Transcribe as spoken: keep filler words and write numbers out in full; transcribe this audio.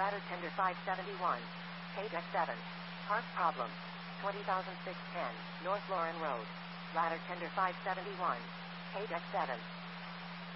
Ladder tender five seventy-one. Page X seven. Park problem. twenty thousand six hundred ten. North Lauren Road. Ladder tender five seventy-one. Page X seven.